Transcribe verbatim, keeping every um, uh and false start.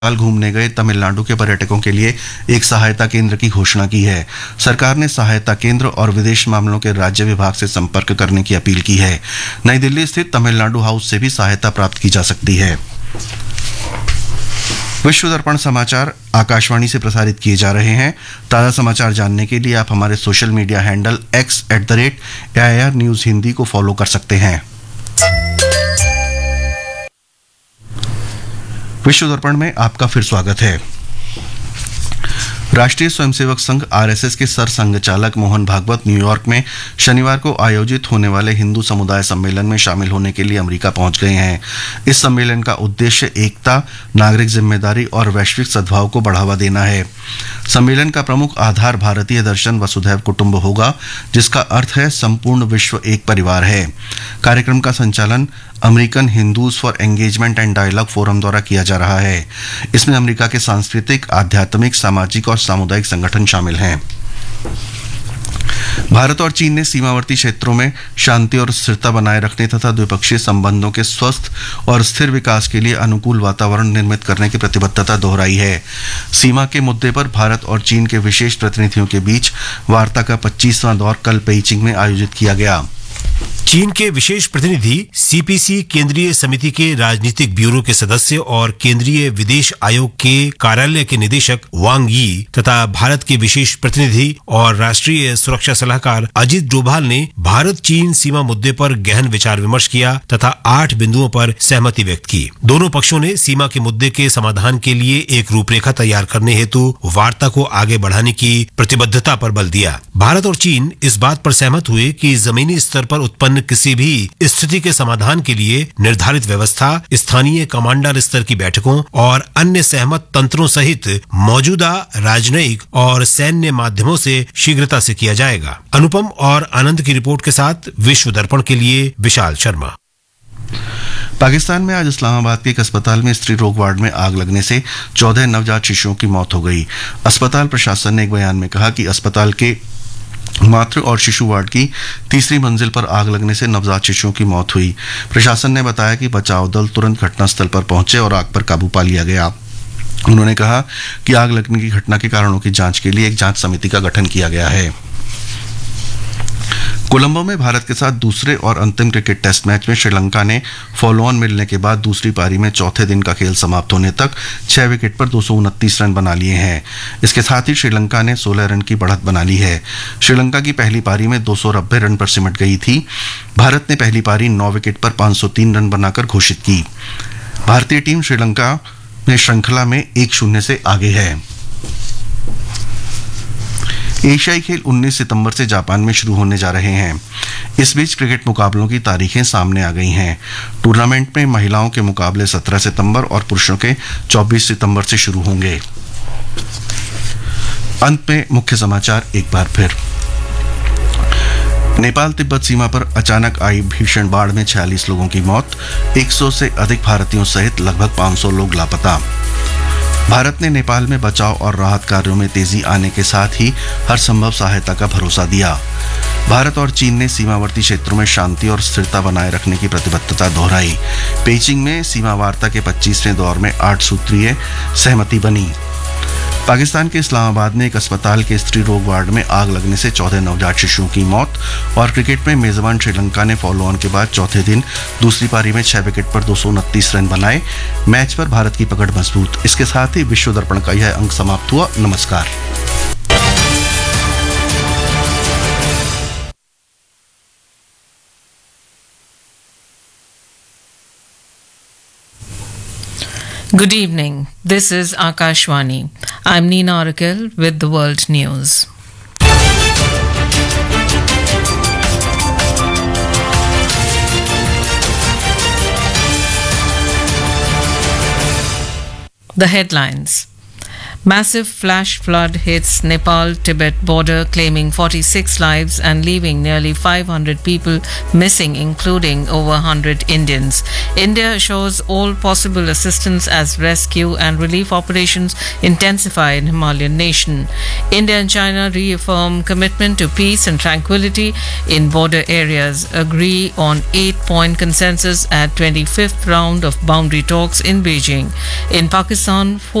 नेपाल घूमने गए तमिलनाडु के पर्यटकों के लिए एक सहायता केंद्र की घोषणा की है। सरकार ने सहायता केंद्र और विदेश मामलों के राज्य विभाग से संपर्क करने की अपील की है। नई दिल्ली स्थित तमिलनाडु हाउस से भी सहायता प्राप्त की जा सकती है। विश्व दर्पण समाचार आकाशवाणी से प्रसारित किए जा रहे हैं। ताज़ा समाचार जानने के लिए आप हमारे social media handle x at the rate A I R news Hindi को फॉलो कर सकते हैं। विश्व दर्पण में आपका फिर स्वागत है। राष्ट्रीय Swayamsevak Sangh R S S के सर संघ चालक मोहन भागवत न्यूयॉर्क में शनिवार को आयोजित होने वाले हिंदू समुदाय सम्मेलन में शामिल होने के लिए अमेरिका पहुंच गए हैं। इस सम्मेलन का उद्देश्य एकता, नागरिक जिम्मेदारी और वैश्विक सद्भाव को बढ़ावा देना है। सम्मेलन का प्रमुख आधार भारतीय दर्शन वसुधैव कुटुंब होगा, जिसका अर्थ है संपूर्ण विश्व एक परिवार है। कार्यक्रम का संचालन American Hindus for engagement and dialogue forum द्वारा किया जा रहा है। इसमें अमेरिका के सांस्कृतिक, आध्यात्मिक, सामाजिक और सामुदायिक संगठन शामिल हैं। भारत और चीन ने सीमावर्ती क्षेत्रों में शांति और स्थिरता बनाए रखने तथा द्विपक्षीय संबंधों के स्वस्थ और स्थिर विकास के लिए अनुकूल वातावरण निर्मित करने की प्रतिबद्धता दोहराई है। सीमा के मुद्दे पर भारत और चीन के विशेष प्रतिनिधियों के बीच वार्ता का पच्चीसवां दौर कल पेइचिंग में आयोजित किया गया। चीन के विशेष प्रतिनिधि सी पी सी केंद्रीय समिति के राजनीतिक ब्यूरो के सदस्य और केंद्रीय विदेश आयोग के कार्यालय के निदेशक वांग यी तथा भारत के विशेष प्रतिनिधि और राष्ट्रीय सुरक्षा सलाहकार अजित डोभाल ने भारत चीन सीमा मुद्दे पर गहन विचार विमर्श किया तथा आठ बिंदुओं पर सहमति व्यक्त की। दोनों पक्षों ने सीमा के मुद्दे के समाधान के लिए एक रूपरेखा तैयार करने हेतु वार्ता को आगे बढ़ाने की प्रतिबद्धता पर बल दिया। भारत और चीन इस बात पर सहमत हुए कि जमीनी स्तर पर उत्पन्न किसी भी स्थिति के समाधान के लिए निर्धारित व्यवस्था, स्थानीय कमांडर स्तर की बैठकों और अन्य सहमत तंत्रों सहित मौजूदा राजनयिक और सैन्य माध्यमों से शीघ्रता से किया जाएगा। अनुपम और आनंद की रिपोर्ट के साथ विश्व दर्पण के लिए विशाल शर्मा। पाकिस्तान में आज इस्लामाबाद के एक अस्पताल में स्त्री रोग वार्ड में आग लगने से चौदह नवजात शिशुओं की मौत हो गई। अस्पताल प्रशासन ने एक बयान में कहा कि अस्पताल के मातृ और शिशु वार्ड की तीसरी मंजिल पर आग लगने से नवजात शिशुओं की मौत हुई। प्रशासन ने बताया कि बचाव दल तुरंत घटनास्थल पर पहुंचे और आग पर काबू पा लिया गया। उन्होंने कहा कि आग लगने की घटना के कारणों की जांच के लिए एक जांच समिति का गठन किया गया है। कोलंबो में भारत के साथ दूसरे और अंतिम क्रिकेट टेस्ट मैच में श्रीलंका ने फॉलो ऑन मिलने के बाद दूसरी पारी में चौथे दिन का खेल समाप्त होने तक छह विकेट पर दो सौ उनतीस रन बना लिए हैं। इसके साथ ही श्रीलंका ने सोलह रन की बढ़त बना ली है। श्रीलंका की पहली पारी में दो सौ नब्बे रन पर सिमट गई थी। भारत ने पहली पारी नौ विकेट पर पाँच सौ तीन रन बनाकर घोषित की। भारतीय टीम श्रीलंका में श्रृंखला में एक शून्य से आगे है। एशियाई खेल उन्नीस सितंबर से जापान में शुरू होने जा रहे हैं। इस बीच क्रिकेट मुकाबलों की तारीखें सामने आ गई हैं। टूर्नामेंट में महिलाओं के मुकाबले सत्रह सितंबर और पुरुषों के चौबीस सितंबर से शुरू होंगे। अंत में मुख्य समाचार एक बार फिर। नेपाल तिब्बत सीमा पर अचानक आई भीषण बाढ़ में छियालीस लोगों की मौत, एक सौ से अधिक भारतीयों सहित लगभग पाँच सौ लोग लापता। भारत ने नेपाल में बचाव और राहत कार्यों में तेजी आने के साथ ही हर संभव सहायता का भरोसा दिया। भारत और चीन ने सीमावर्ती क्षेत्रों में शांति और स्थिरता बनाए रखने की प्रतिबद्धता दोहराई। पेइचिंग में सीमा वार्ता के पच्चीसवें दौर में आठ सूत्रीय सहमति बनी। पाकिस्तान के इस्लामाबाद में एक अस्पताल के स्त्री रोग वार्ड में आग लगने से चौदह नवजात शिशुओं की मौत। और क्रिकेट में मेजबान श्रीलंका ने फॉलो ऑन के बाद चौथे दिन दूसरी पारी में छह विकेट पर दो सौ उनतीस रन बनाए। मैच पर भारत की पकड़ मजबूत। इसके साथ ही विश्व दर्पण का यह अंक समाप्त हुआ। नमस्कार। Good evening. This is Akashwani. I'm Neena Oracle with the World News. The headlines. Massive flash flood hits Nepal-Tibet border, claiming forty-six lives and leaving nearly five hundred people missing, including over one hundred Indians. India assures all possible assistance as rescue and relief operations intensify in Himalayan nation. India and China reaffirm commitment to peace and tranquility in border areas, agree on eight-point consensus at twenty-fifth round of boundary talks in Beijing. In Pakistan,